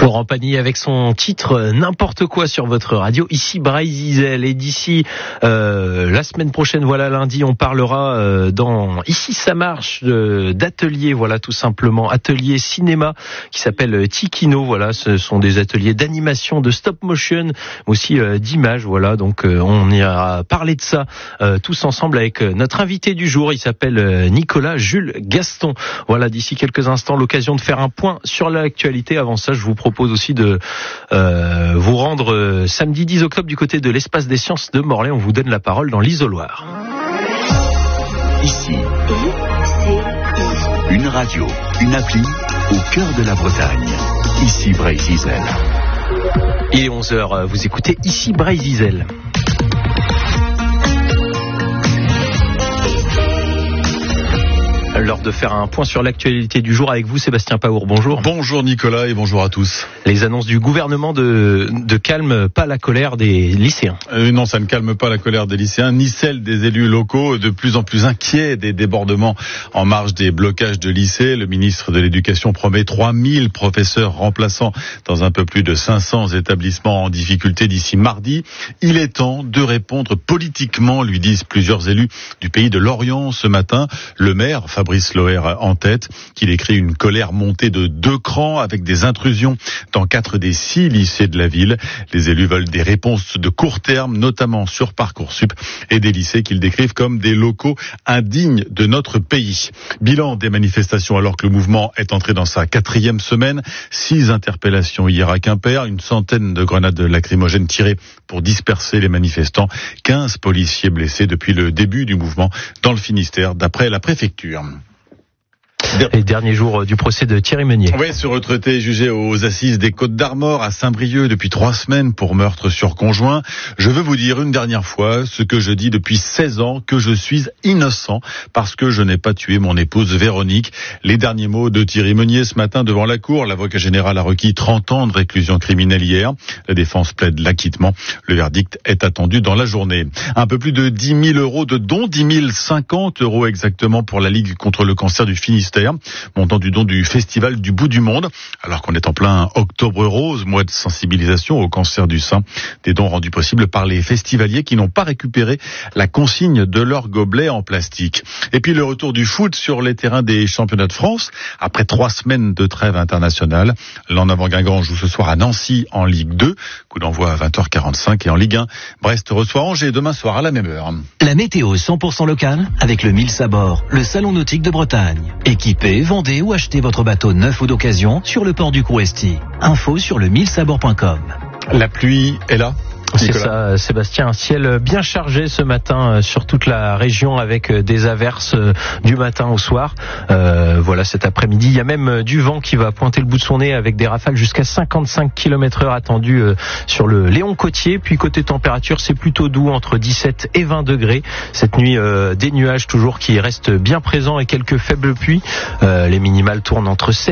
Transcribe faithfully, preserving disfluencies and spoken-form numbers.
Laurent Pagny avec son titre N'importe quoi sur votre radio. Ici Bryce Zizel, et d'ici euh, la semaine prochaine, voilà lundi, on parlera euh, dans Ici ça marche euh, d'ateliers, voilà tout simplement, atelier cinéma qui s'appelle Tikino. Voilà, ce sont des ateliers d'animation, de stop motion, aussi euh, d'images. Voilà, donc euh, on ira parler de ça euh, tous ensemble avec euh, notre invité du jour. Il s'appelle euh, Nicolas Jules Gaston. Voilà, d'ici quelques instants, l'occasion de faire un point sur l'actualité. Avant ça, je vous propose aussi de euh, vous rendre euh, samedi dix octobre du côté de l'Espace des Sciences de Morlaix. On vous donne la parole dans l'Isoloir. Ici, une radio, une appli au cœur de la Bretagne. Ici Bryce Zizel. Il est onze heures, vous écoutez Ici Bryce Zizel. L'heure de faire un point sur l'actualité du jour avec vous, Sébastien Paour. Bonjour. Bonjour Nicolas et bonjour à tous. Les annonces du gouvernement de, de calment pas la colère des lycéens. Euh, non, ça ne calme pas la colère des lycéens, ni celle des élus locaux, de plus en plus inquiets des débordements en marge des blocages de lycées. Le ministre de l'Éducation promet trois mille professeurs remplaçants dans un peu plus de cinq cents établissements en difficulté d'ici mardi. Il est temps de répondre politiquement, lui disent plusieurs élus du pays de Lorient ce matin. Le maire, Fabrice Loher en tête, qui décrit une colère montée de deux crans avec des intrusions dans quatre des six lycées de la ville. Les élus veulent des réponses de court terme, notamment sur Parcoursup, et des lycées qu'ils décrivent comme des locaux indignes de notre pays. Bilan des manifestations alors que le mouvement est entré dans sa quatrième semaine. Six interpellations hier à Quimper, une centaine de grenades lacrymogènes tirées pour disperser les manifestants, quinze policiers blessés depuis le début du mouvement dans le Finistère, d'après la préfecture. Les derniers jours du procès de Thierry Meunier. Oui, ce retraité jugé aux assises des Côtes-d'Armor à Saint-Brieuc depuis trois semaines pour meurtre sur conjoint. Je veux vous dire une dernière fois ce que je dis depuis seize ans, que je suis innocent parce que je n'ai pas tué mon épouse Véronique. Les derniers mots de Thierry Meunier ce matin devant la cour. L'avocat général a requis trente ans de réclusion criminelle hier. La défense plaide l'acquittement. Le verdict est attendu dans la journée. Un peu plus de dix mille euros de dons, dix mille cinquante euros exactement pour la Ligue contre le cancer du Finistère. Montant du don du Festival du bout du monde, alors qu'on est en plein Octobre Rose, mois de sensibilisation au cancer du sein. Des dons rendus possibles par les festivaliers qui n'ont pas récupéré la consigne de leur gobelet en plastique. Et puis le retour du foot sur les terrains des championnats de France, après trois semaines de trêve internationale. L'En Avant Guingamp joue ce soir à Nancy en Ligue deux, coup d'envoi à vingt heures quarante-cinq, et en Ligue un, Brest reçoit Angers demain soir à la même heure. La météo cent pour cent locale avec le Mille Sabord, le salon nautique de Bretagne. Équipez, vendez ou achetez votre bateau neuf ou d'occasion sur le port du Crouesti. Info sur le mille sabord point com. La pluie est là. C'est Nicolas. ça, Sébastien. Un ciel bien chargé ce matin sur toute la région avec des averses du matin au soir. Euh, voilà, cet après-midi, il y a même du vent qui va pointer le bout de son nez avec des rafales jusqu'à cinquante-cinq kilomètres heure attendues sur le Léon Côtier. Puis côté température, c'est plutôt doux entre dix-sept et vingt degrés. Cette nuit, euh, des nuages toujours qui restent bien présents et quelques faibles pluies. Euh, les minimales tournent entre sept